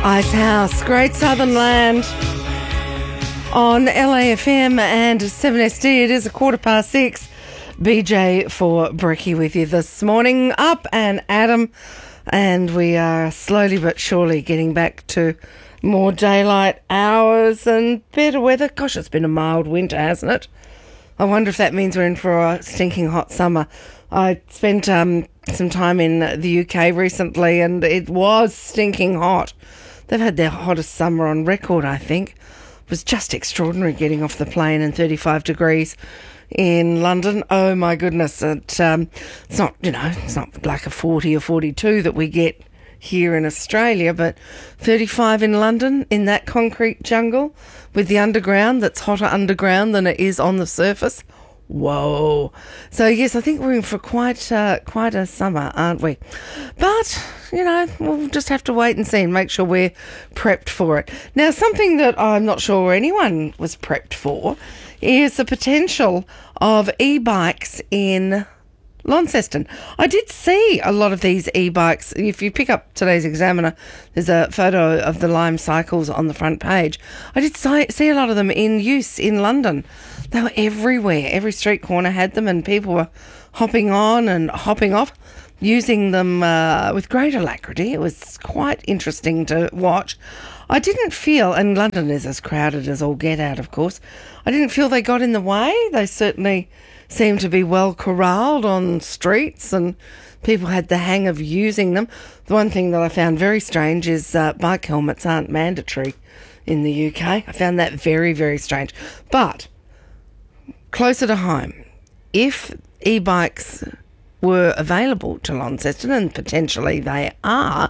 Icehouse, Great Southern Land on LAFM and 7SD. It is 6:15. BJ for Bricky with you this morning. Up and Adam, and we are slowly but surely getting back to more daylight hours and better weather. Gosh, it's been a mild winter, hasn't it? I wonder if that means we're in for a stinking hot summer. I spent some time in the UK recently and it was stinking hot. They've had their hottest summer on record, I think. It was just extraordinary getting off the plane in 35 degrees in London. Oh my goodness. It's not, it's not like a 40 or 42 that we get here in Australia, but 35 in London in that concrete jungle with the underground that's hotter underground than it is on the surface. Whoa. So yes, I think we're in for quite a summer, aren't we? But, we'll just have to wait and see and make sure we're prepped for it. Now, something that I'm not sure anyone was prepped for is the potential of e-bikes in Launceston. I did see a lot of these e-bikes. If you pick up today's Examiner, there's a photo of the Lime Cycles on the front page. I did see a lot of them in use in London. They were everywhere. Every street corner had them, and people were hopping on and hopping off, using them with great alacrity. It was quite interesting to watch. I didn't feel, and London is as crowded as all get out, of course, I didn't feel they got in the way. They certainly seemed to be well corralled on streets and people had the hang of using them. The one thing that I found very strange is bike helmets aren't mandatory in the UK. I found that very, very strange. But closer to home, if e-bikes were available to Launceston, and potentially they are,